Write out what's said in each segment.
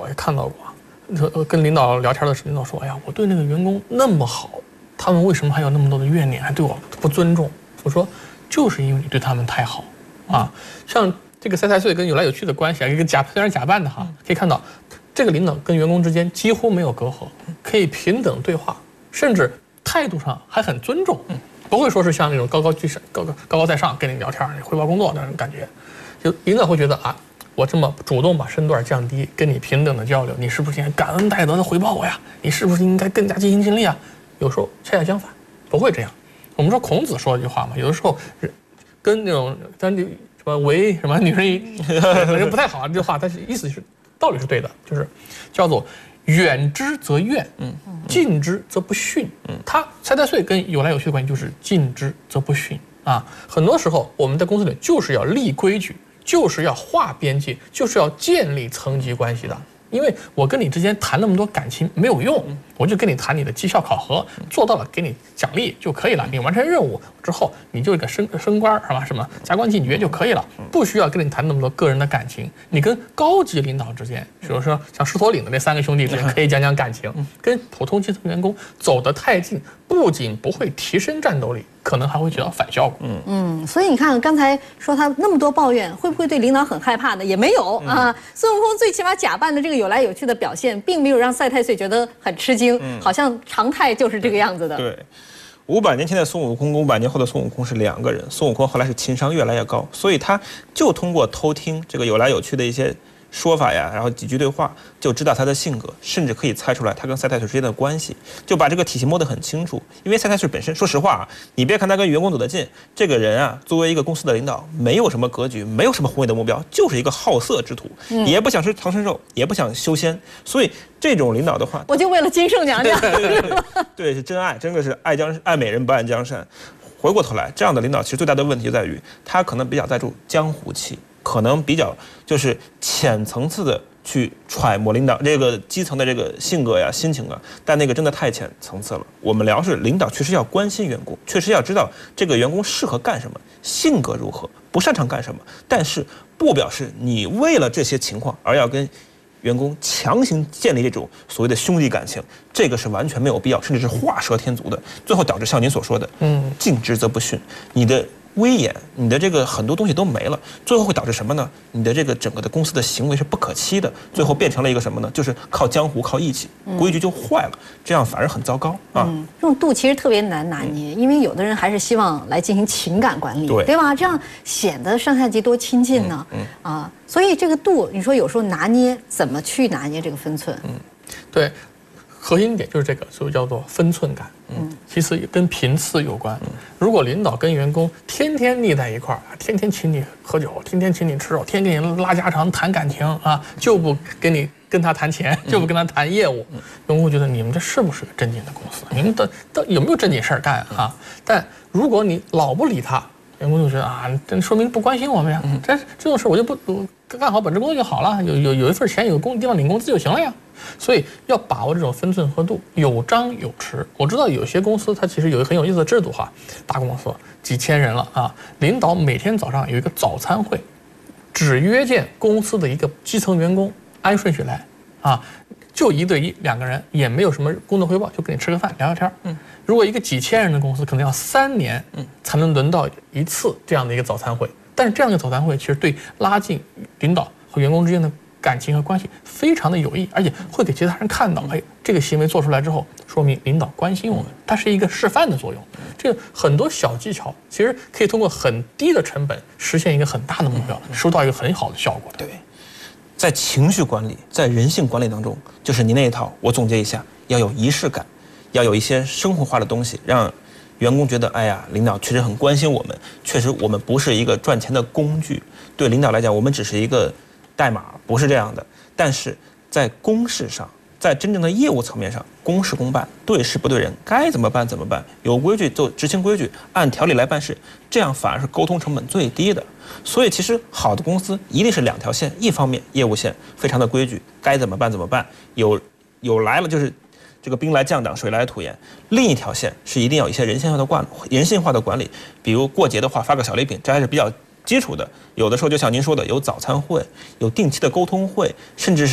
也看到过，跟领导聊天的时候，领导说：“哎呀，我对那个员工那么好，他们为什么还有那么多的怨念，还对我不尊重？”我说：“就是因为你对他们太好啊。”像这个赛太岁跟有来有去的关系啊，一个虽然假扮的哈，可以看到这个领导跟员工之间几乎没有隔阂，可以平等对话，甚至态度上还很尊重，不会说是像那种高高在上跟你聊天、汇报工作那种感觉。就领导会觉得啊，我这么主动把身段降低，跟你平等的交流，你是不是应该感恩戴德的回报我呀？你是不是应该更加尽心尽力啊？有时候恰恰相反，不会这样。我们说孔子说一句话嘛，有的时候跟那种什么为什么女人不太好啊，这句话，但是意思是道理是对的，就是叫做远之则怨，近之则不逊。他赛太岁跟有来有去的关系就是近之则不逊啊。很多时候我们在公司里就是要立规矩，就是要划边界，就是要建立层级关系的。因为我跟你之间谈那么多感情没有用，我就跟你谈你的绩效考核，做到了给你奖励就可以了。你完成任务之后，你就一个升官是吧？什么加官进爵就可以了，不需要跟你谈那么多个人的感情。你跟高级领导之间，比如说像狮驼岭的那3个兄弟之间可以讲讲感情，跟普通基层员工走得太近，不仅不会提升战斗力，可能还会起到反效果。 所以你看刚才说他那么多抱怨，会不会对领导很害怕呢？也没有啊。孙悟空最起码假扮的这个有来有去的表现，并没有让赛太岁觉得很吃惊，好像常态就是这个样子的。 对，500年前的孙悟空跟500年后的孙悟空是2个人。孙悟空后来是情商越来越高，所以他就通过偷听这个有来有去的一些说法呀，然后几句对话，就知道他的性格，甚至可以猜出来他跟赛太岁之间的关系，就把这个体系摸得很清楚。因为赛太岁本身，说实话啊，你别看他跟员工走得近，这个人啊，作为一个公司的领导，没有什么格局，没有什么宏伟的目标，就是一个好色之徒，也不想吃唐僧肉，也不想修仙。所以这种领导的话， 我就为了金圣娘娘， 对，是真爱，真的是爱美人不爱江山。回过头来，这样的领导其实最大的问题就在于，他可能比较在乎江湖气，可能比较就是浅层次的去揣摩领导这个基层的这个性格呀、心情啊，但那个真的太浅层次了。我们聊是领导确实要关心员工，确实要知道这个员工适合干什么，性格如何，不擅长干什么，但是不表示你为了这些情况而要跟员工强行建立这种所谓的兄弟感情，这个是完全没有必要，甚至是画蛇添足的，最后导致像您所说的，近之则不逊，你的威严，你的这个很多东西都没了，最后会导致什么呢？你的这个整个的公司的行为是不可期的，最后变成了一个什么呢？就是靠江湖、靠义气，规矩就坏了，这样反而很糟糕啊。 这种度其实特别难拿捏，因为有的人还是希望来进行情感管理，对吧？这样显得上下级多亲近呢，所以这个度，你说有时候拿捏怎么去拿捏这个分寸？ 对。核心点就是这个，所以叫做分寸感。其次跟频次有关。如果领导跟员工天天腻在一块儿，天天请你喝酒，天天请你吃肉，天天给你拉家常谈感情啊，就不跟他谈钱，就不跟他谈业务，员工会觉得你们这是不是个正经的公司？你们的有没有正经事儿干啊？但如果你老不理他，员工就觉得啊，这说明不关心我们呀。这种事我就不干好本职工作就好了，有一份钱，有地方领工资就行了呀。所以要把握这种分寸和度，有张有弛。我知道有些公司它其实有一个很有意思的制度哈，大公司几千人了啊，领导每天早上有一个早餐会，只约见公司的一个基层员工，按顺序来啊，就1对12个人，也没有什么工作汇报，就跟你吃个饭聊聊天。如果一个几千人的公司，可能要3年才能轮到一次这样的一个早餐会。但是这样的早餐会其实对拉近领导和员工之间的感情和关系非常的有益，而且会给其他人看到，这个行为做出来之后，说明领导关心我们，它是一个示范的作用。这个很多小技巧，其实可以通过很低的成本实现一个很大的目标，收到一个很好的效果的。 对，在情绪管理，在人性管理当中，就是你那一套，我总结一下，要有仪式感，要有一些生活化的东西，让员工觉得，哎呀，领导确实很关心我们，确实我们不是一个赚钱的工具，对领导来讲，我们只是一个代码，不是这样的。但是在公事上，在真正的业务层面上，公事公办，对事不对人，该怎么办怎么办，有规矩就执行规矩，按条理来办事，这样反而是沟通成本最低的。所以其实好的公司一定是2条线，一方面业务线非常的规矩，该怎么办怎么办，有来了就是这个兵来将挡，水来土掩。另一条线是一定要有一些人性化的管理，比如过节的话发个小礼品，这还是比较基础的。有的时候就像您说的，有早餐会，有定期的沟通会，甚至是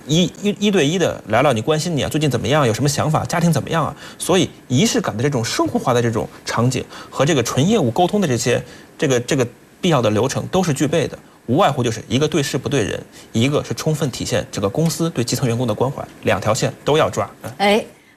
一对一的聊聊你关心你啊，最近怎么样，有什么想法，家庭怎么样啊？所以仪式感的这种生活化的这种场景和这个纯业务沟通的这些这个必要的流程都是具备的，无外乎就是一个对事不对人，一个是充分体现这个公司对基层员工的关怀，2条线都要抓。 哎。